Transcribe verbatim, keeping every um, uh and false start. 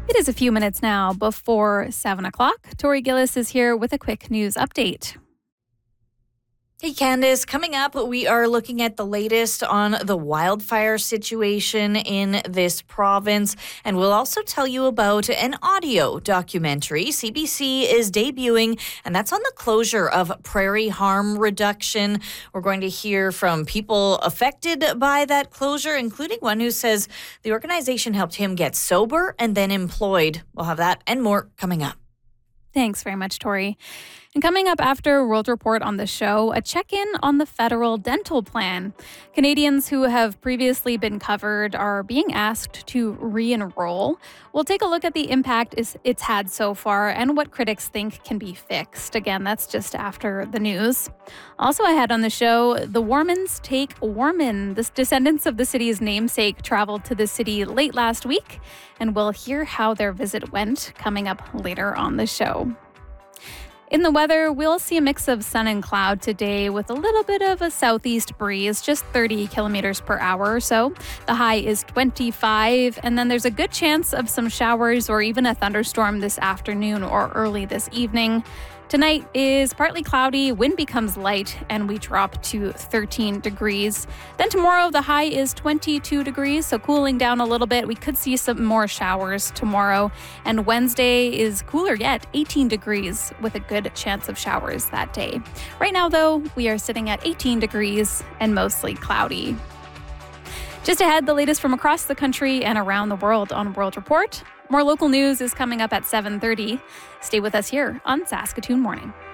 It is a few minutes now before seven o'clock. Tori Gillis is here with a quick news update. Hey, Candace, coming up, we are looking at the latest on the wildfire situation in this province, and we'll also tell you about an audio documentary C B C is debuting, and that's on the closure of prairie harm reduction. We're going to hear from people affected by that closure, including one who says the organization helped him get sober and then employed. We'll have that and more coming up. Thanks very much, Tori. And coming up after World Report on the show, a check-in on the federal dental plan. Canadians who have previously been covered are being asked to re-enroll. We'll take a look at the impact it's had so far and what critics think can be fixed. Again, that's just after the news. Also ahead on the show, the Warmans take Warman. The descendants of the city's namesake traveled to the city late last week, and we'll hear how their visit went coming up later on the show. In the weather, we'll see a mix of sun and cloud today with a little bit of a southeast breeze, just thirty kilometers per hour or so. The high is twenty-five, and then there's a good chance of some showers or even a thunderstorm this afternoon or early this evening. Tonight is partly cloudy, wind becomes light, and we drop to thirteen degrees. Then tomorrow, the high is twenty-two degrees, so cooling down a little bit. We could see some more showers tomorrow. And Wednesday is cooler yet, eighteen degrees, with a good chance of showers that day. Right now, though, we are sitting at eighteen degrees and mostly cloudy. Just ahead, the latest from across the country and around the world on World Report. More local news is coming up at seven thirty. Stay with us here on Saskatoon Morning.